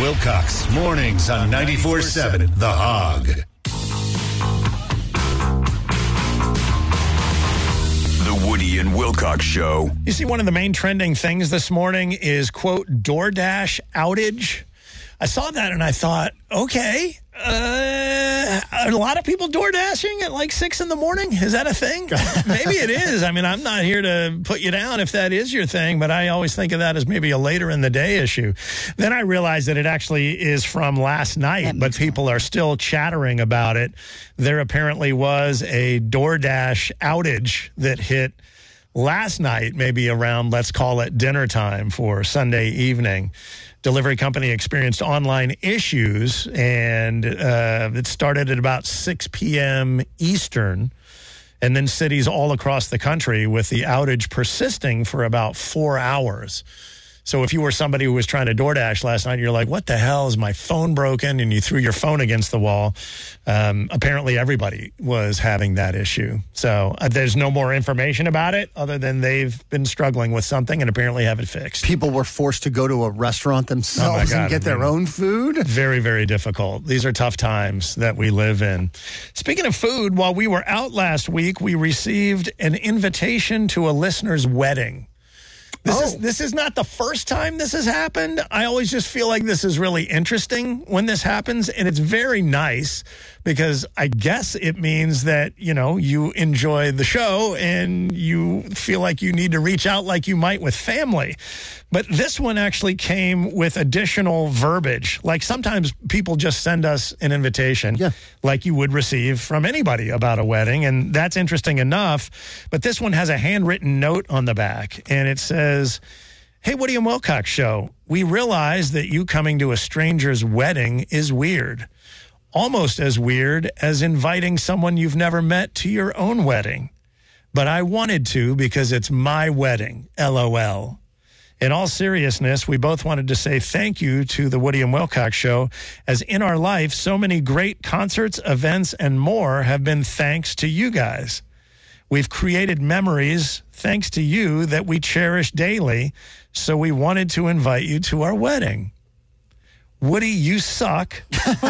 Wilcox, mornings on 94.7 The Hog. The Woody and Wilcox Show. You see, one of the main trending things this morning is, quote, DoorDash outage. I saw that and I thought, okay, are a lot of people door dashing at like 6 in the morning? Is that a thing? Maybe it is. I mean, I'm not here to put you down if that is your thing, but I always think of that as maybe a later in the day issue. Then I realized that it actually is from last night, but people are still chattering about it. There apparently was a DoorDash outage that hit last night, maybe around, let's call it dinner time for Sunday evening. Delivery company experienced online issues, and it started at about 6 p.m. Eastern, and then cities all across the country with the outage persisting for about 4 hours. So if you were somebody who was trying to DoorDash last night, you're like, what the hell, is my phone broken? And you threw your phone against the wall. Apparently everybody was having that issue. So there's no more information about it other than they've been struggling with something and apparently have it fixed. People were forced to go to a restaurant themselves and get their own food. Very, very difficult. These are tough times that we live in. Speaking of food, while we were out last week, we received an invitation to a listener's wedding. This is not the first time this has happened. I always just feel like this is really interesting when this happens, and it's very nice because I guess it means that, you know, you enjoy the show and you feel like you need to reach out like you might with family. But this one actually came with additional verbiage. Like sometimes people just send us an invitation like you would receive from anybody about a wedding, and that's interesting enough. But this one has a handwritten note on the back, and it says, "Hey, Woody and Wilcox Show, we realize that you coming to a stranger's wedding is weird. Almost as weird as inviting someone you've never met to your own wedding. But I wanted to because it's my wedding, LOL. In all seriousness, we both wanted to say thank you to the Woody and Wilcox Show, as in our life, so many great concerts, events, and more have been thanks to you guys. We've created memories thanks to you that we cherish daily, so we wanted to invite you to our wedding. Woody, you suck.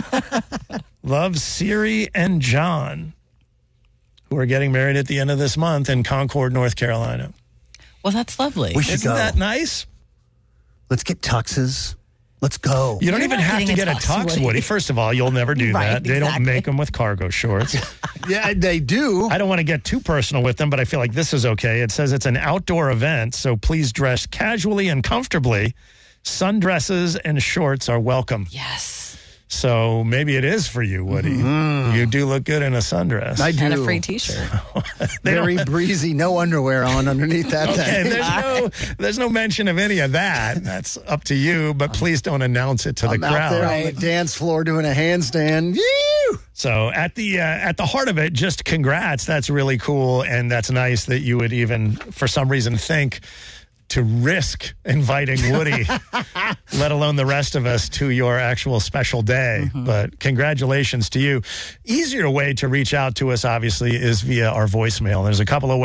Love, Siri and John, who are getting married at the end of this month in Concord, North Carolina." Well, that's lovely. We should Isn't go. that nice? Let's get tuxes. Let's go. You don't You're even not have to getting get a a tux, tux, Woody. First of all, you'll never do Right, that. They don't exactly. make them with cargo shorts. Yeah, they do. I don't want to get too personal with them, but I feel like this is okay. It says it's an outdoor event, so please dress casually and comfortably. Sundresses and shorts are welcome. Yes. So maybe it is for you, Woody. You do look good in a sundress. I do. And a free T-shirt. Very breezy, no underwear on underneath that Okay, thing. there's no mention of any of that. That's up to you, but please don't announce it to the I'm out crowd. there on the dance floor doing a handstand. Yee! So at the heart of it, just congrats. That's really cool, and that's nice that you would even, for some reason, think to risk inviting Woody, let alone the rest of us, to your actual special day. But congratulations to you. Easier way to reach out to us, obviously, is via our voicemail. There's a couple of